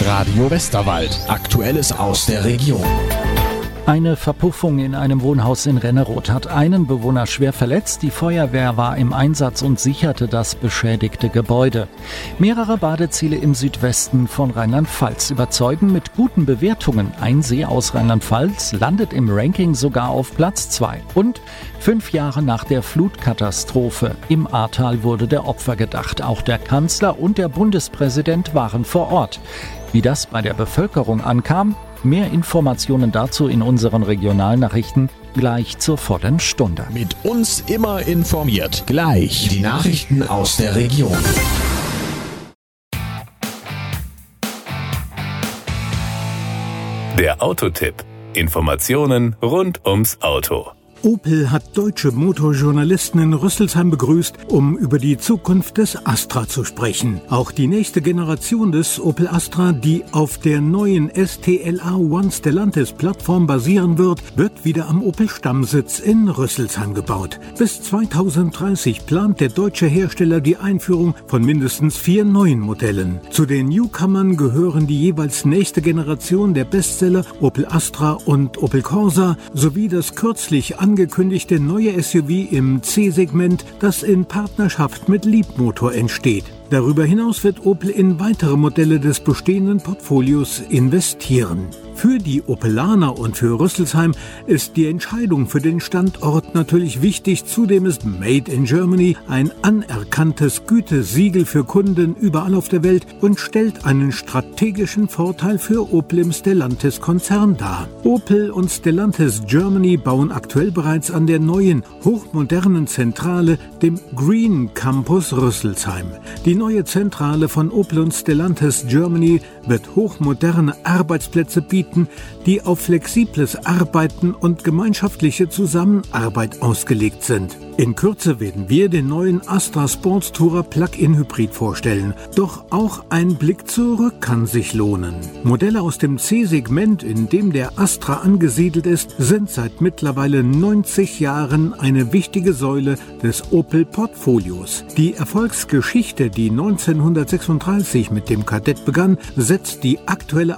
Radio Westerwald. Aktuelles aus der Region. Eine Verpuffung in einem Wohnhaus in Renneroth hat einen Bewohner schwer verletzt. Die Feuerwehr war im Einsatz und sicherte das beschädigte Gebäude. Mehrere Badeziele im Südwesten von Rheinland-Pfalz überzeugen mit guten Bewertungen. Ein See aus Rheinland-Pfalz landet im Ranking sogar auf Platz 2. Und 5 Jahre nach der Flutkatastrophe im Ahrtal wurde der Opfer gedacht. Auch der Kanzler und der Bundespräsident waren vor Ort. Wie das bei der Bevölkerung ankam? Mehr Informationen dazu in unseren Regionalnachrichten gleich zur vollen Stunde. Mit uns immer informiert. Gleich die Nachrichten aus der Region. Der Autotipp. Informationen rund ums Auto. Opel hat deutsche Motorjournalisten in Rüsselsheim begrüßt, um über die Zukunft des Astra zu sprechen. Auch die nächste Generation des Opel Astra, die auf der neuen STLA One Stellantis-Plattform basieren wird wieder am Opel-Stammsitz in Rüsselsheim gebaut. Bis 2030 plant der deutsche Hersteller die Einführung von mindestens 4 neuen Modellen. Zu den Newcomern gehören die jeweils nächste Generation der Bestseller Opel Astra und Opel Corsa sowie das kürzlich angekündigte neue SUV im C-Segment, das in Partnerschaft mit Leapmotor entsteht. Darüber hinaus wird Opel in weitere Modelle des bestehenden Portfolios investieren. Für die Opelaner und für Rüsselsheim ist die Entscheidung für den Standort natürlich wichtig. Zudem ist Made in Germany ein anerkanntes Gütesiegel für Kunden überall auf der Welt und stellt einen strategischen Vorteil für Opel im Stellantis-Konzern dar. Opel und Stellantis Germany bauen aktuell bereits an der neuen, hochmodernen Zentrale, dem Green Campus Rüsselsheim. Die neue Zentrale von Opel und Stellantis Germany wird hochmoderne Arbeitsplätze bieten, die auf flexibles Arbeiten und gemeinschaftliche Zusammenarbeit ausgelegt sind. In Kürze werden wir den neuen Astra Sportstourer Plug-in Hybrid vorstellen. Doch auch ein Blick zurück kann sich lohnen. Modelle aus dem C-Segment, in dem der Astra angesiedelt ist, sind seit mittlerweile 90 Jahren eine wichtige Säule des Opel-Portfolios. Die Erfolgsgeschichte, die 1936 mit dem Kadett begann, setzt die aktuelle